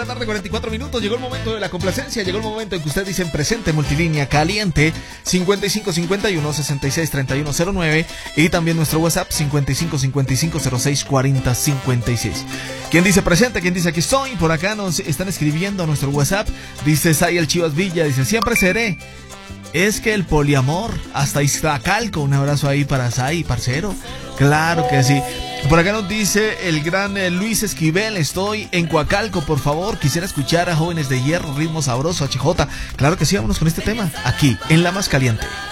Tarde 44 minutos, llegó el momento de la complacencia, llegó el momento en que usted dice en presente multilínea caliente 5551 66 3109 y también nuestro WhatsApp 55 55 06 40 56. ¿Quién dice presente? ¿Quién dice aquí estoy? Por acá nos están escribiendo a nuestro WhatsApp. Dice Sayel Chivas Villa, dice siempre seré. Es que el poliamor hasta Iztacalco. Un abrazo ahí para Say, parcero. Claro que sí. Por acá nos dice el gran Luis Esquivel, estoy en Coacalco, por favor, quisiera escuchar a Jóvenes de Hierro, ritmo sabroso, HJ. Claro que sí, vámonos con este tema, aquí, en La Más Caliente.